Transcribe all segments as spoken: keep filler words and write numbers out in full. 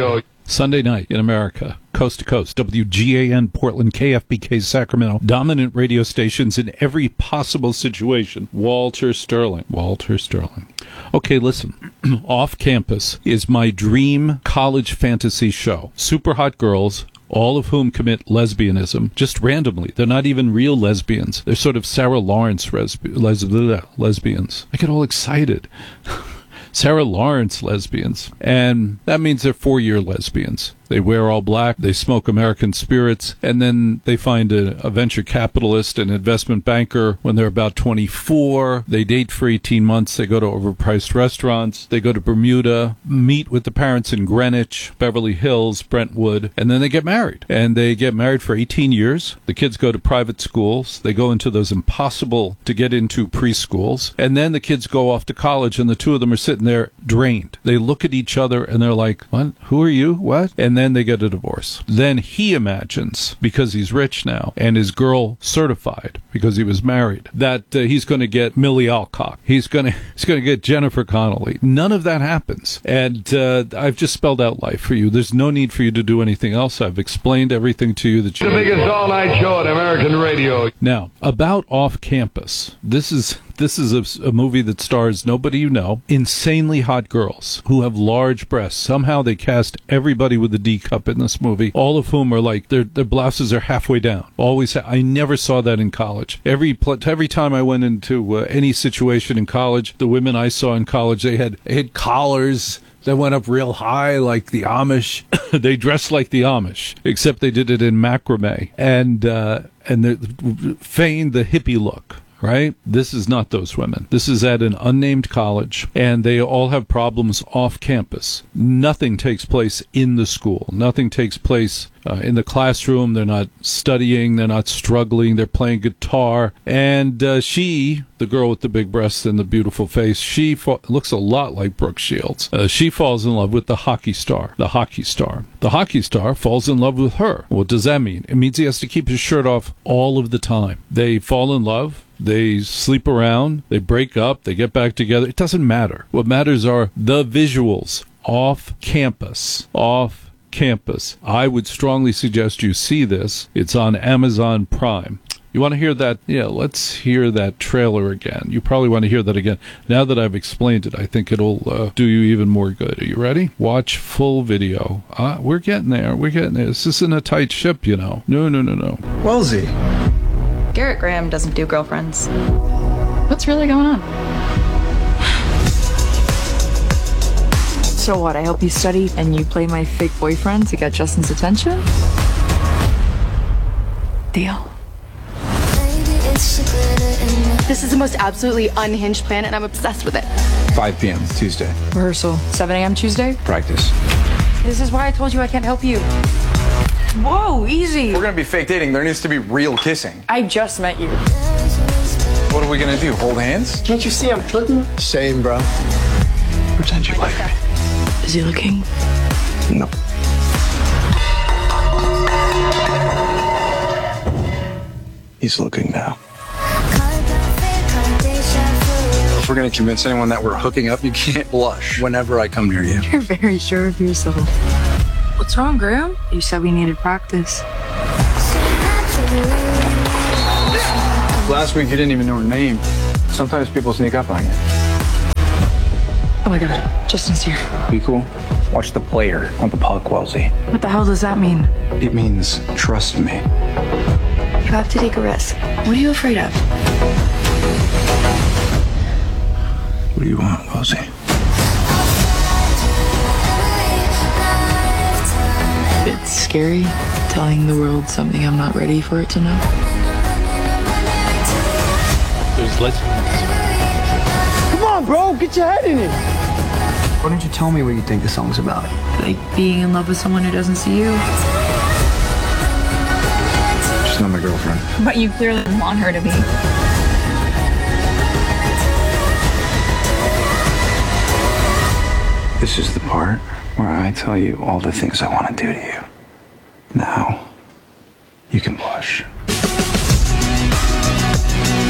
Radio. Sunday night in America, coast to coast, W G A N, Portland, K F B K, Sacramento, dominant radio stations in every possible situation. Walter Sterling. Walter Sterling. Okay, listen. Off Campus is my dream college fantasy show. Super hot girls, all of whom commit lesbianism, just randomly. They're not even real lesbians. They're sort of Sarah Lawrence resb- les- lesbians. I get all excited. Sarah Lawrence lesbians. And that means they're four-year lesbians. They wear all black, they smoke American spirits, and then they find a, a venture capitalist, an investment banker when they're about twenty-four. They date for eighteen months. They go to overpriced restaurants. They go to Bermuda, meet with the parents in Greenwich, Beverly Hills, Brentwood, and then they get married. And they get married for eighteen years. The kids go to private schools. They go into those impossible to get into preschools. And then the kids go off to college, and the two of them are sitting there drained. They look at each other, and they're like, what? Who are you? What? And then they get a divorce. Then he imagines, because he's rich now, and his girl certified because he was married, that uh, he's going to get Millie Alcock. He's going to he's going to get Jennifer Connelly. None of that happens. And uh, I've just spelled out life for you. There's no need for you to do anything else. I've explained everything to you that you... The biggest all-night show on American radio. Now, about Off Campus. This is... This is a, a movie that stars nobody you know, insanely hot girls who have large breasts. Somehow they cast everybody with a D cup in this movie, all of whom are like, their their blouses are halfway down. Always, ha- I never saw that in college. Every pl- every time I went into uh, any situation in college, the women I saw in college, they had, they had collars that went up real high like the Amish. They dressed like the Amish, except they did it in macrame and, uh, and they feigned the hippie look. Right? This is not those women. This is at an unnamed college, and they all have problems off campus. Nothing takes place in the school. Nothing takes place uh, in the classroom. They're not studying. They're not struggling. They're playing guitar. And uh, she, the girl with the big breasts and the beautiful face, she fa- looks a lot like Brooke Shields. Uh, she falls in love with the hockey star. The hockey star. The hockey star falls in love with her. What does that mean? It means he has to keep his shirt off all of the time. They fall in love. They sleep around, they break up, they get back together. It doesn't matter. What matters are the visuals off campus. Off campus. I would strongly suggest you see this. It's on Amazon Prime. You want to hear that? Yeah, let's hear that trailer again. You probably want to hear that again. Now that I've explained it, I think it'll uh, do you even more good. Are you ready? Watch full video. Uh, we're getting there. We're getting there. This isn't a tight ship, you know. No, no, no, no. Wellesley. Garrett Graham doesn't do girlfriends. What's really going on? So what, I help you study and you play my fake boyfriend to get Justin's attention? Deal. This is the most absolutely unhinged plan and I'm obsessed with it. five p.m. Tuesday. Rehearsal, seven a.m. Tuesday? Practice. This is why I told you I can't help you. Whoa, easy. We're gonna be fake dating. There needs to be real kissing. I just met you. What are we gonna do? Hold hands? Can't you see I'm flirting? Same, bro. Pretend you like me. Is he looking? No. He's looking now. If we're gonna convince anyone that we're hooking up, you can't blush whenever I come near you. You're very sure of yourself. What's wrong, Graham? You said we needed practice. Last week you didn't even know her name. Sometimes people sneak up on you. Oh my god, Justin's here. Be cool. Watch the player, not the puck, Wellesley. What the hell does that mean? It means trust me. You have to take a risk. What are you afraid of? What do you want, Wellesley? It's scary telling the world something I'm not ready for it to know. There's lesbians. Come on, bro, get your head in it. Why don't you tell me what you think the song's about? Like being in love with someone who doesn't see you. She's not my girlfriend. But you clearly want her to be. This is the part where I tell you all the things I want to do to you. Now, you can blush.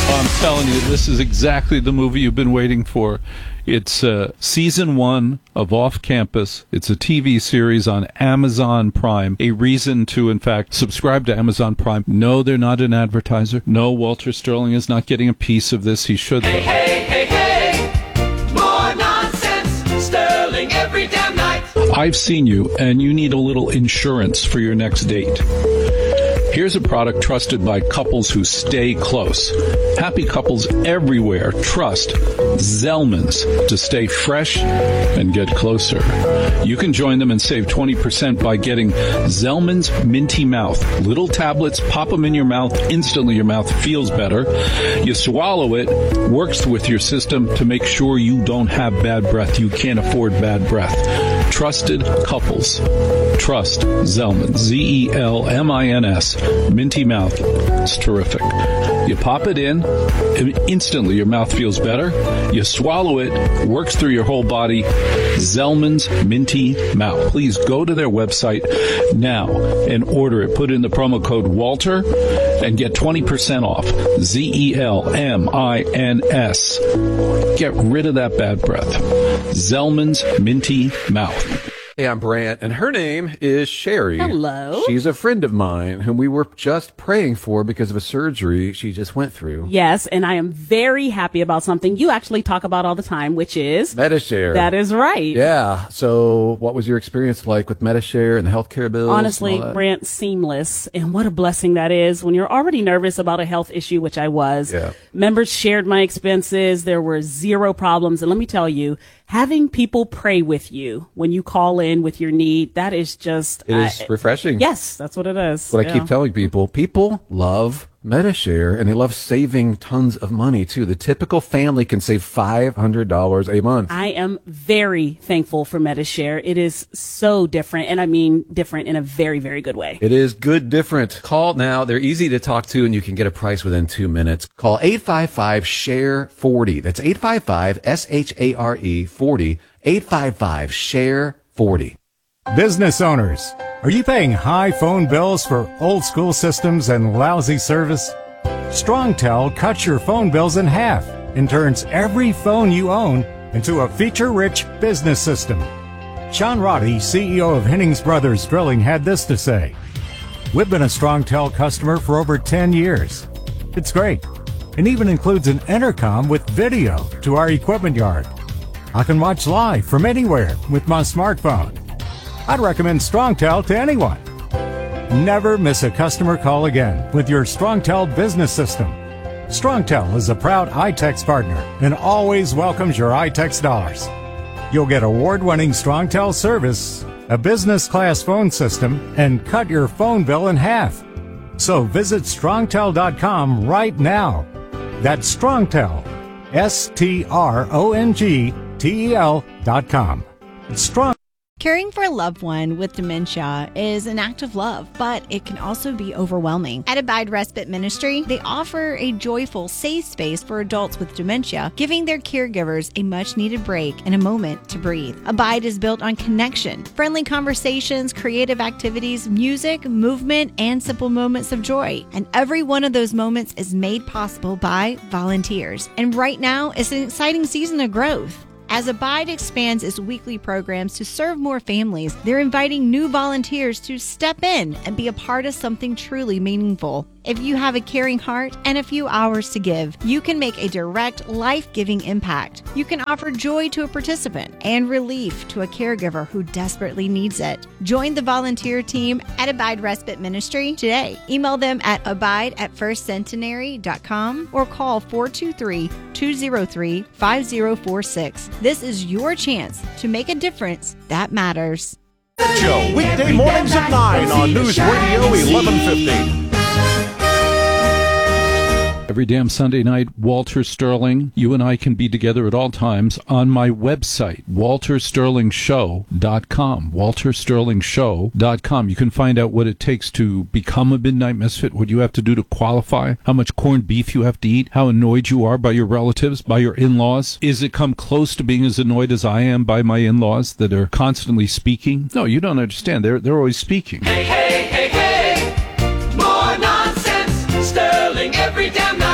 I'm telling you, this is exactly the movie you've been waiting for. It's uh, season one of Off Campus. It's a T V series on Amazon Prime. A reason to, in fact, subscribe to Amazon Prime. No, they're not an advertiser. No, Walter Sterling is not getting a piece of this. He should, though. Hey, hey, hey, hey. More nonsense. Sterling every damn night. I've seen you, and you need a little insurance for your next date. Here's a product trusted by couples who stay close. Happy couples everywhere trust Zellman's to stay fresh and get closer. You can join them and save twenty percent by getting Zellman's Minty Mouth. Little tablets, pop them in your mouth. Instantly your mouth feels better. You swallow it, works with your system to make sure you don't have bad breath. You can't afford bad breath. Trusted couples. Trust Zellman. Z E L M I N S. Minty Mouth. It's terrific. You pop it in, and instantly your mouth feels better. You swallow it, works through your whole body. Zellman's Minty Mouth. Please go to their website now and order it. Put in the promo code Walter and get twenty percent off. Z E L M I N S. Get rid of that bad breath. Zellman's Minty Mouth. Hey, I'm Brant, and her name is Sherry. Hello. She's a friend of mine whom we were just praying for because of a surgery she just went through. Yes, and I am very happy about something you actually talk about all the time, which is Medi-Share. That is right. Yeah. So what was your experience like with Medi-Share and the healthcare bills? Honestly, Brant, seamless. And what a blessing that is when you're already nervous about a health issue, which I was. Yeah. Members shared my expenses. There were zero problems. And let me tell you, having people pray with you when you call in with your need, that is just... It is uh, refreshing. Yes, that's what it is. What yeah. I keep telling people, people love Medi-Share, and they love saving tons of money, too. The typical family can save five hundred dollars a month. I am very thankful for Medi-Share. It is so different, and I mean different in a very, very good way. It is good different. Call now. They're easy to talk to, and you can get a price within two minutes. Call eight five five, S H A R E, forty. That's eight five five, S H A R E, forty. eight five five, S H A R E, forty. Business owners, are you paying high phone bills for old school systems and lousy service? StrongTel cuts your phone bills in half and turns every phone you own into a feature-rich business system. Sean Roddy, C E O of Hennings Brothers Drilling, had this to say: "We've been a StrongTel customer for over ten years. It's great, and even includes an intercom with video to our equipment yard. I can watch live from anywhere with my smartphone. I'd recommend StrongTel to anyone. Never miss a customer call again with your StrongTel business system. StrongTel is a proud iTex partner and always welcomes your iTex dollars. You'll get award-winning StrongTel service, a business-class phone system, and cut your phone bill in half. So visit strongtel dot com right now. That's StrongTel, S T R O N G T E L dot com. It's strong. Caring for a loved one with dementia is an act of love, but it can also be overwhelming. At Abide Respite Ministry, they offer a joyful, safe space for adults with dementia, giving their caregivers a much-needed break and a moment to breathe. Abide is built on connection, friendly conversations, creative activities, music, movement, and simple moments of joy. And every one of those moments is made possible by volunteers. And right now, it's an exciting season of growth. As Abide expands its weekly programs to serve more families, they're inviting new volunteers to step in and be a part of something truly meaningful. If you have a caring heart and a few hours to give, you can make a direct, life-giving impact. You can offer joy to a participant and relief to a caregiver who desperately needs it. Join the volunteer team at Abide Respite Ministry today. Email them at abide at first centenary dot com or call four two three, two zero three, five zero four six. This is your chance to make a difference that matters. Joe, weekday mornings at nine on News Radio eleven fifty. Every damn Sunday night, Walter Sterling. You and I can be together at all times on my website, walter sterling show dot com. walter sterling show dot com. You can find out what it takes to become a Midnight Misfit, what you have to do to qualify, how much corned beef you have to eat, how annoyed you are by your relatives, by your in-laws. Is it come close to being as annoyed as I am by my in-laws that are constantly speaking? No, you don't understand. They're, they're always speaking. Hey, hey, hey, hey. More nonsense. Sterling every damn night.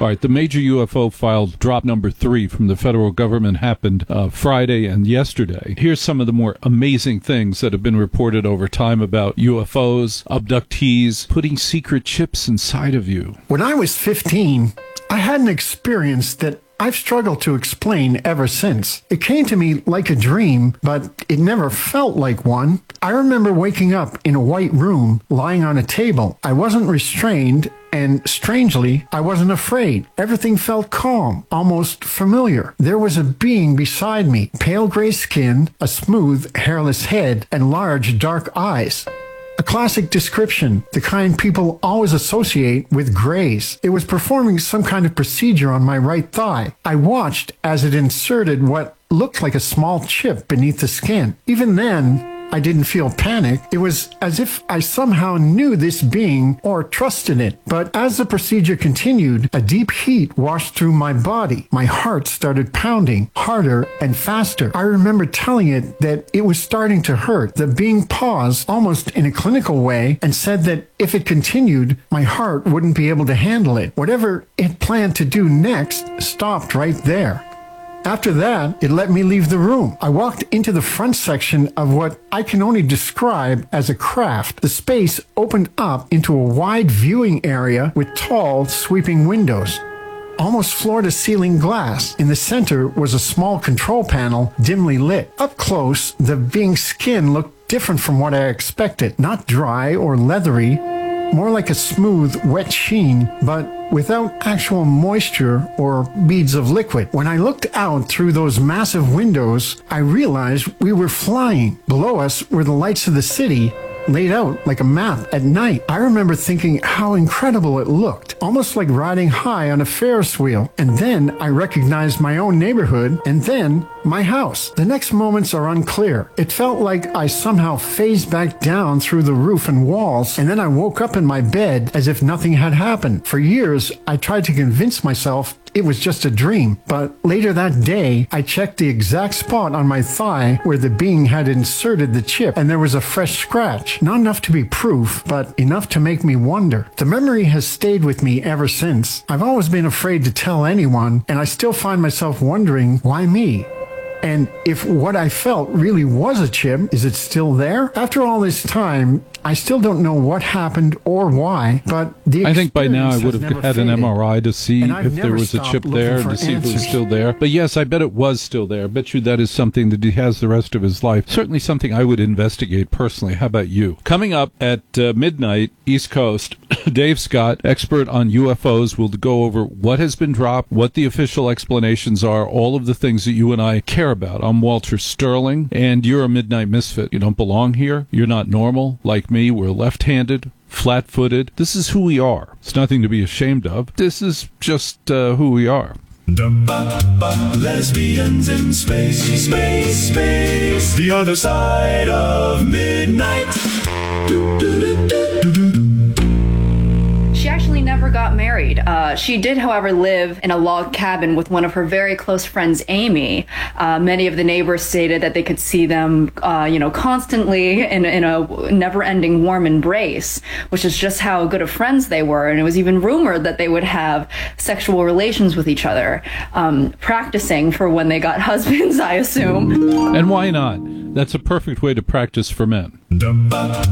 All right, the major U F O file drop number three from the federal government happened uh, Friday and yesterday. Here's some of the more amazing things that have been reported over time about U F Os, abductees, putting secret chips inside of you. When I was fifteen, I had an experience that I've struggled to explain ever since. It came to me like a dream, but it never felt like one. I remember waking up in a white room, lying on a table. I wasn't restrained, and strangely, I wasn't afraid. Everything felt calm, almost familiar. There was a being beside me, pale gray skin, a smooth, hairless head, and large, dark eyes. A classic description, the kind people always associate with grays. It was performing some kind of procedure on my right thigh. I watched as it inserted what looked like a small chip beneath the skin. Even then, I didn't feel panic. It was as if I somehow knew this being or trusted it. But as the procedure continued, a deep heat washed through my body. My heart started pounding harder and faster. I remember telling it that it was starting to hurt. The being paused almost in a clinical way and said that if it continued, my heart wouldn't be able to handle it. Whatever it planned to do next stopped right there. After that, it let me leave the room. I walked into the front section of what I can only describe as a craft. The space opened up into a wide viewing area with tall, sweeping windows. Almost floor-to-ceiling glass. In the center was a small control panel, dimly lit. Up close, the being's skin looked different from what I expected. Not dry or leathery, more like a smooth, wet sheen, but without actual moisture or beads of liquid. When I looked out through those massive windows, I realized we were flying. Below us were the lights of the city, laid out like a map at night. I remember thinking how incredible it looked, almost like riding high on a Ferris wheel. And then I recognized my own neighborhood, and then my house. The next moments are unclear. It felt like I somehow phased back down through the roof and walls, and then I woke up in my bed as if nothing had happened. For years, I tried to convince myself it was just a dream, but later that day, I checked the exact spot on my thigh where the being had inserted the chip, and there was a fresh scratch. Not enough to be proof, but enough to make me wonder. The memory has stayed with me ever since. I've always been afraid to tell anyone, and I still find myself wondering, why me? And if what I felt really was a chip, is it still there? After all this time, I still don't know what happened or why, but the I think by now I would have never had faded. an M R I to see if there was a chip there and to see if it was answers. still there. But yes, I bet it was still there. I bet you that is something that he has the rest of his life. Certainly something I would investigate personally. How about you? Coming up at uh, midnight, East Coast, Dave Scott, expert on U F Os, will go over what has been dropped, what the official explanations are, all of the things that you and I care about. I'm Walter Sterling, and you're a midnight misfit. You don't belong here. You're not normal like me. We're left-handed, flat-footed. This is who we are. It's nothing to be ashamed of. This is just uh, who we are. Lesbians in space, space, space. The other side of midnight. Do, do, do, do, do, do. She actually never got married. Uh, she did, however, live in a log cabin with one of her very close friends, Amy. Uh, many of the neighbors stated that they could see them, uh, you know, constantly in, in a never-ending warm embrace, which is just how good of friends they were. And it was even rumored that they would have sexual relations with each other, um, practicing for when they got husbands, I assume. And why not? That's a perfect way to practice for men.